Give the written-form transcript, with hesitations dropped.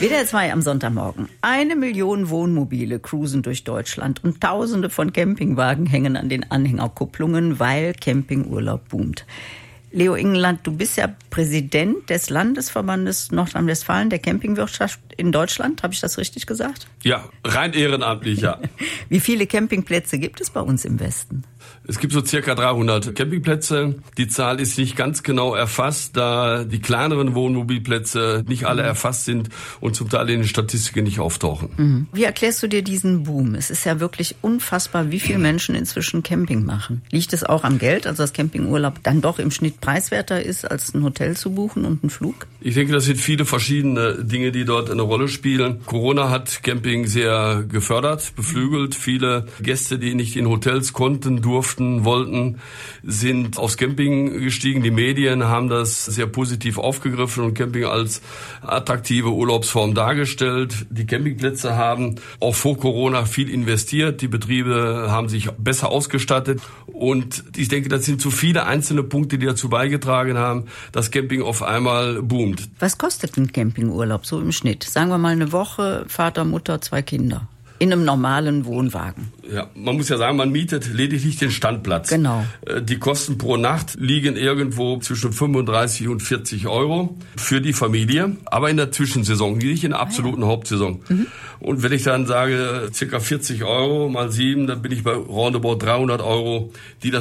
WDR 2 am Sonntagmorgen. 1 Million Wohnmobile cruisen durch Deutschland und Tausende von Campingwagen hängen an den Anhängerkupplungen, weil Campingurlaub boomt. Leo Ingeland, du bist ja Präsident des Landesverbandes Nordrhein-Westfalen der Campingwirtschaft in Deutschland. Habe ich das richtig gesagt? Ja, rein ehrenamtlich, ja. Wie viele Campingplätze gibt es bei uns im Westen? Es gibt so circa 300 Campingplätze. Die Zahl ist nicht ganz genau erfasst, da die kleineren Wohnmobilplätze nicht alle erfasst sind und zum Teil in den Statistiken nicht auftauchen. Wie erklärst du dir diesen Boom? Es ist ja wirklich unfassbar, wie viele Menschen inzwischen Camping machen. Liegt es auch am Geld, also dass Campingurlaub dann doch im Schnitt preiswerter ist, als ein Hotel zu buchen und einen Flug? Ich denke, das sind viele verschiedene Dinge, die dort eine Rolle spielen. Corona hat Camping sehr gefördert, beflügelt. Viele Gäste, die nicht in Hotels konnten, durften, wollten, sind aufs Camping gestiegen. Die Medien haben das sehr positiv aufgegriffen und Camping als attraktive Urlaubsform dargestellt. Die Campingplätze haben auch vor Corona viel investiert. Die Betriebe haben sich besser ausgestattet. Und ich denke, das sind so viele einzelne Punkte, die dazu beigetragen haben, dass Camping auf einmal boomt. Was kostet ein Campingurlaub so im Schnitt? Sagen wir mal eine Woche, Vater, Mutter, 2 Kinder. In einem normalen Wohnwagen. Ja, man muss ja sagen, man mietet lediglich den Standplatz. Genau. Die Kosten pro Nacht liegen irgendwo zwischen 35 und 40 Euro für die Familie, aber in der Zwischensaison, nicht in der absoluten Hauptsaison. Und wenn ich dann sage, circa 40 Euro mal 7, dann bin ich bei roundabout 300 Euro, die das